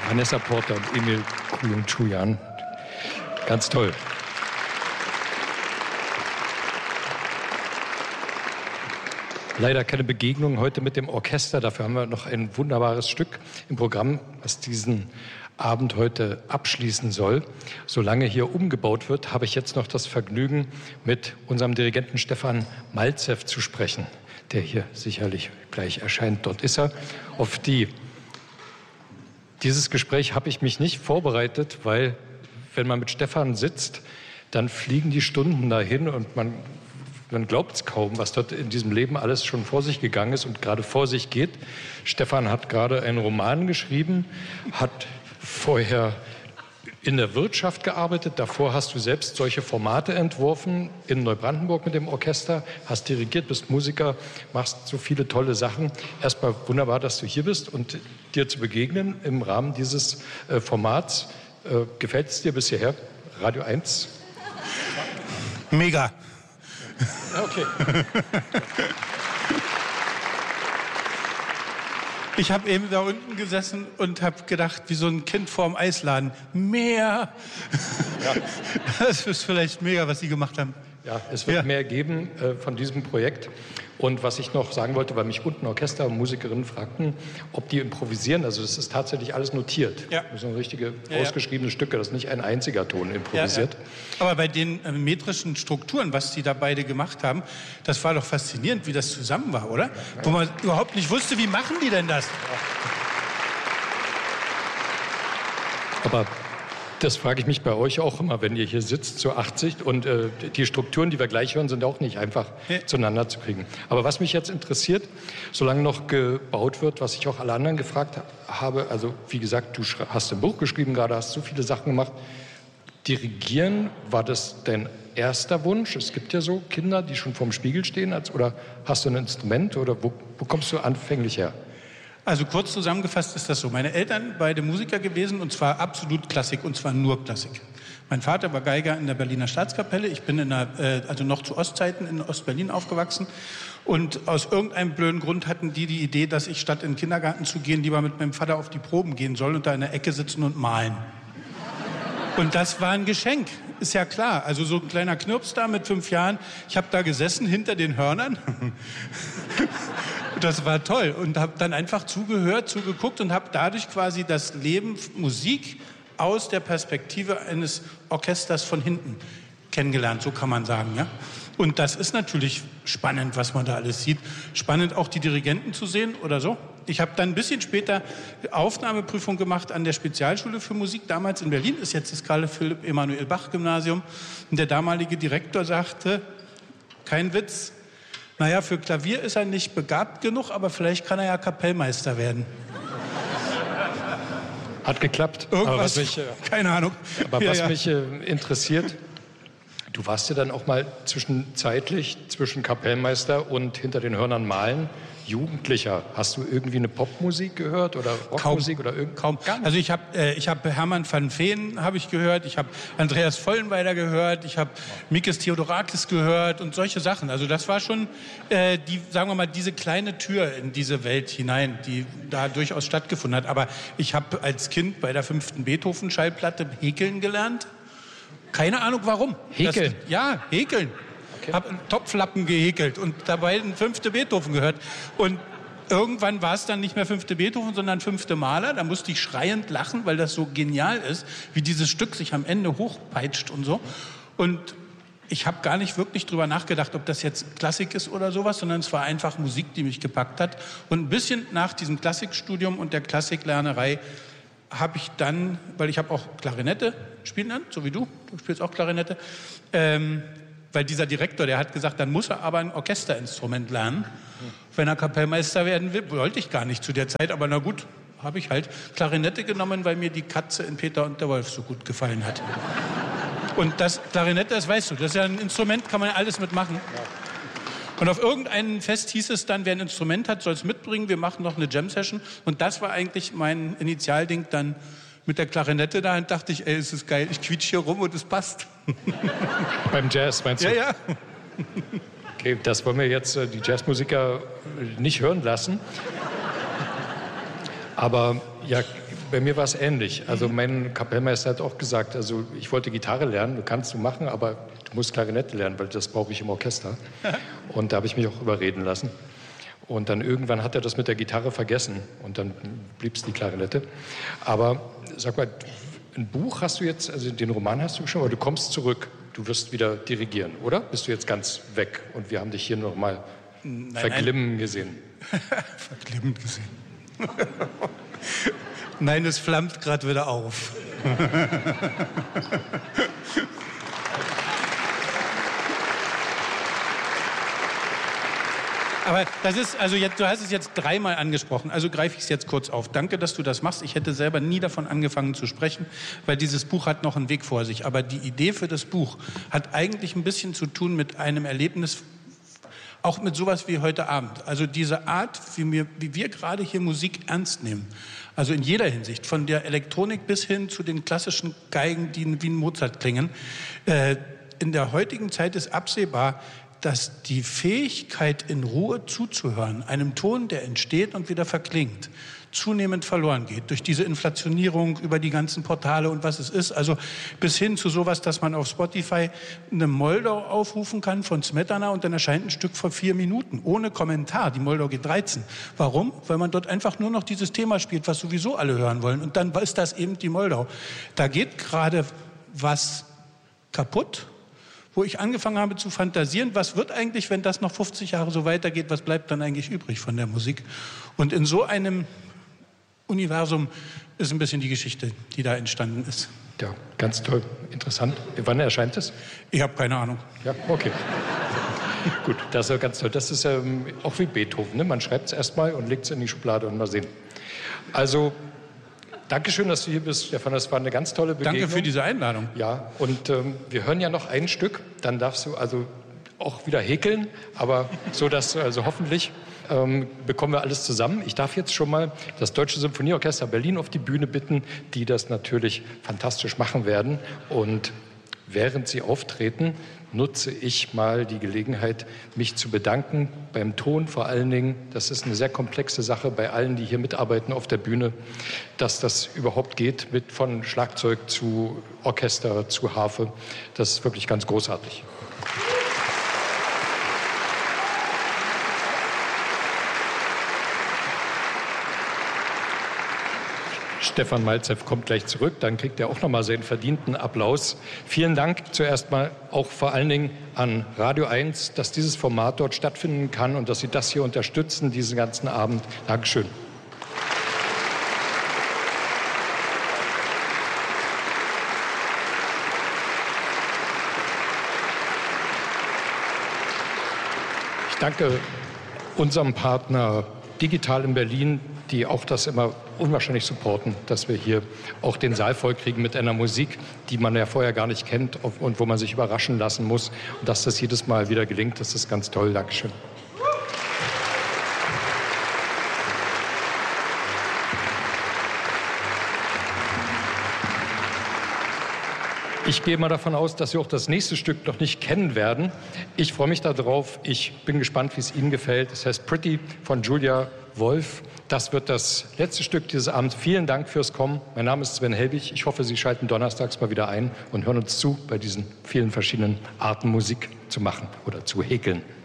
Vanessa Porter und Emil Kulung-Chuyan. Ganz toll. Leider keine Begegnung heute mit dem Orchester. Dafür haben wir noch ein wunderbares Stück im Programm, was diesen Abend heute abschließen soll. Solange hier umgebaut wird, habe ich jetzt noch das Vergnügen, mit unserem Dirigenten Stefan Malzew zu sprechen, der hier sicherlich gleich erscheint. Dort ist er. Auf dieses Gespräch habe ich mich nicht vorbereitet, weil, wenn man mit Stefan sitzt, dann fliegen die Stunden dahin und man glaubt es kaum, was dort in diesem Leben alles schon vor sich gegangen ist und gerade vor sich geht. Stefan hat gerade einen Roman geschrieben, hat vorher in der Wirtschaft gearbeitet. Davor hast du selbst solche Formate entworfen in Neubrandenburg mit dem Orchester, hast dirigiert, bist Musiker, machst so viele tolle Sachen. Erstmal wunderbar, dass du hier bist und dir zu begegnen im Rahmen dieses Formats. Gefällt es dir bis hierher? Radio 1? Mega. Okay. Ich habe eben da unten gesessen und habe gedacht, wie so ein Kind vorm Eisladen. Mehr. Ja. Das ist vielleicht mega, was Sie gemacht haben. Ja, es wird mehr geben von diesem Projekt. Und was ich noch sagen wollte, weil mich unten Orchester und Musikerinnen fragten, ob die improvisieren. Also das ist tatsächlich alles notiert. Ja. Das sind richtige ausgeschriebene Stücke. Das ist nicht ein einziger Ton improvisiert. Ja. Aber bei den metrischen Strukturen, was die da beide gemacht haben, das war doch faszinierend, wie das zusammen war, oder? Ja. Wo man überhaupt nicht wusste, wie machen die denn das? Aber das frage ich mich bei euch auch immer, wenn ihr hier sitzt, zu 80. Und die Strukturen, die wir gleich hören, sind auch nicht einfach zueinander zu kriegen. Aber was mich jetzt interessiert, solange noch gebaut wird, was ich auch alle anderen gefragt habe, also wie gesagt, du hast ein Buch geschrieben gerade, hast so viele Sachen gemacht. Dirigieren, war das dein erster Wunsch? Es gibt ja so Kinder, die schon vorm Spiegel stehen. Oder hast du ein Instrument? Oder wo kommst du anfänglich her? Also kurz zusammengefasst ist das so. Meine Eltern, beide Musiker gewesen, und zwar absolut Klassik, und zwar nur Klassik. Mein Vater war Geiger in der Berliner Staatskapelle. Ich bin also noch zu Ostzeiten in Ostberlin aufgewachsen. Und aus irgendeinem blöden Grund hatten die Idee, dass ich statt in den Kindergarten zu gehen, lieber mit meinem Vater auf die Proben gehen soll und da in der Ecke sitzen und malen. Und das war ein Geschenk, ist ja klar. Also so ein kleiner Knirps da mit 5 Jahren. Ich habe da gesessen hinter den Hörnern. Das war toll und habe dann einfach zugehört, zugeguckt und habe dadurch quasi das Leben, Musik aus der Perspektive eines Orchesters von hinten kennengelernt, so kann man sagen, ja. Und das ist natürlich spannend, was man da alles sieht. Spannend auch die Dirigenten zu sehen oder so. Ich habe dann ein bisschen später Aufnahmeprüfung gemacht an der Spezialschule für Musik, damals in Berlin, ist jetzt das Karl-Philipp-Emanuel-Bach-Gymnasium. Und der damalige Direktor sagte, kein Witz, naja, für Klavier ist er nicht begabt genug, aber vielleicht kann er ja Kapellmeister werden. Hat geklappt. Irgendwas, keine Ahnung. Aber was mich interessiert, du warst ja dann auch mal zwischenzeitlich zwischen Kapellmeister und hinter den Hörnern malen. Jugendlicher. Hast du irgendwie eine Popmusik gehört oder Rockmusik oder irgend? Kaum. Also ich hab Hermann van Veen habe ich gehört, ich habe Andreas Vollenweider gehört, ich habe Mikis Theodorakis gehört und solche Sachen. Also das war schon sagen wir mal, diese kleine Tür in diese Welt hinein, die da durchaus stattgefunden hat. Aber ich habe als Kind bei der 5. Beethoven-Schallplatte häkeln gelernt. Keine Ahnung warum. Häkeln? Häkeln. Okay. Habe einen Topflappen gehäkelt und dabei den 5. Beethoven gehört. Und irgendwann war es dann nicht mehr 5. Beethoven, sondern 5. Mahler. Da musste ich schreiend lachen, weil das so genial ist, wie dieses Stück sich am Ende hochpeitscht und so. Und ich habe gar nicht wirklich drüber nachgedacht, ob das jetzt Klassik ist oder sowas, sondern es war einfach Musik, die mich gepackt hat. Und ein bisschen nach diesem Klassikstudium und der Klassiklernerei habe ich dann, weil ich habe auch Klarinette spielen lernen, so wie du spielst auch Klarinette, weil dieser Direktor, der hat gesagt, dann muss er aber ein Orchesterinstrument lernen, wenn er Kapellmeister werden will. Wollte ich gar nicht zu der Zeit, aber na gut, habe ich halt Klarinette genommen, weil mir die Katze in Peter und der Wolf so gut gefallen hat. Und das Klarinette, das weißt du, das ist ja ein Instrument, kann man ja alles mitmachen. Ja. Und auf irgendeinem Fest hieß es dann, wer ein Instrument hat, soll es mitbringen, wir machen noch eine Jam-Session. Und das war eigentlich mein Initialding dann mit der Klarinette da. Und dachte ich, ey, es ist geil, ich quietsche hier rum und es passt. Beim Jazz, meinst du? Ja. Okay, das wollen wir jetzt die Jazzmusiker nicht hören lassen. Aber ja, Bei mir war es ähnlich. Also mein Kapellmeister hat auch gesagt, also ich wollte Gitarre lernen, du kannst du machen, aber du musst Klarinette lernen, weil das brauche ich im Orchester. Und da habe ich mich auch überreden lassen. Und dann irgendwann hat er das mit der Gitarre vergessen und dann blieb es die Klarinette. Aber sag mal, ein Buch hast du jetzt, also den Roman hast du schon, aber du kommst zurück, du wirst wieder dirigieren, oder? Bist du jetzt ganz weg und wir haben dich hier noch mal verglimmen gesehen? Verglimmen gesehen. Nein, es flammt gerade wieder auf. Aber das ist, also jetzt, du hast es jetzt dreimal angesprochen, also greife ich es jetzt kurz auf. Danke, dass du das machst. Ich hätte selber nie davon angefangen zu sprechen, weil dieses Buch hat noch einen Weg vor sich. Aber die Idee für das Buch hat eigentlich ein bisschen zu tun mit einem Erlebnis, auch mit sowas wie heute Abend. Also diese Art, wie wir gerade hier Musik ernst nehmen. Also in jeder Hinsicht, von der Elektronik bis hin zu den klassischen Geigen, die wie ein Mozart klingen. In der heutigen Zeit ist absehbar, dass die Fähigkeit, in Ruhe zuzuhören, einem Ton, der entsteht und wieder verklingt, zunehmend verloren geht. Durch diese Inflationierung über die ganzen Portale und was es ist. Also bis hin zu sowas, dass man auf Spotify eine Moldau aufrufen kann von Smetana und dann erscheint ein Stück vor 4 Minuten. Ohne Kommentar. Die Moldau geht 13. Warum? Weil man dort einfach nur noch dieses Thema spielt, was sowieso alle hören wollen. Und dann ist das eben die Moldau. Da geht gerade was kaputt, wo ich angefangen habe zu fantasieren, was wird eigentlich, wenn das noch 50 Jahre so weitergeht, was bleibt dann eigentlich übrig von der Musik? Und in so einem Universum ist ein bisschen die Geschichte, die da entstanden ist. Ja, ganz toll, interessant. Wann erscheint es? Ich habe keine Ahnung. Ja, okay. Gut, das ist ja ganz toll. Das ist ja auch wie Beethoven, ne? Man schreibt es erstmal und legt es in die Schublade und mal sehen. Also, Dankeschön, dass du hier bist, Stefan. Das war eine ganz tolle Begegnung. Danke für diese Einladung. Ja, und wir hören ja noch ein Stück. Dann darfst du also auch wieder häkeln, aber so, dass also hoffentlich bekommen wir alles zusammen. Ich darf jetzt schon mal das Deutsche Symphonieorchester Berlin auf die Bühne bitten, die das natürlich fantastisch machen werden. Und während sie auftreten, nutze ich mal die Gelegenheit, mich zu bedanken beim Ton vor allen Dingen. Das ist eine sehr komplexe Sache bei allen, die hier mitarbeiten auf der Bühne, dass das überhaupt geht, von Schlagzeug zu Orchester zu Harfe. Das ist wirklich ganz großartig. Stefan Malzew kommt gleich zurück, dann kriegt er auch noch mal seinen verdienten Applaus. Vielen Dank zuerst mal auch vor allen Dingen an Radio 1, dass dieses Format dort stattfinden kann und dass Sie das hier unterstützen, diesen ganzen Abend. Dankeschön. Ich danke unserem Partner Digital in Berlin, die auch das immer unwahrscheinlich supporten, dass wir hier auch den Saal vollkriegen mit einer Musik, die man ja vorher gar nicht kennt und wo man sich überraschen lassen muss. Und dass das jedes Mal wieder gelingt, das ist ganz toll. Dankeschön. Ich gehe mal davon aus, dass Sie auch das nächste Stück noch nicht kennen werden. Ich freue mich darauf. Ich bin gespannt, wie es Ihnen gefällt. Es heißt Pretty von Julia Wolf. Das wird das letzte Stück dieses Abends. Vielen Dank fürs Kommen. Mein Name ist Sven Helbig. Ich hoffe, Sie schalten donnerstags mal wieder ein und hören uns zu bei diesen vielen verschiedenen Arten Musik zu machen oder zu häkeln.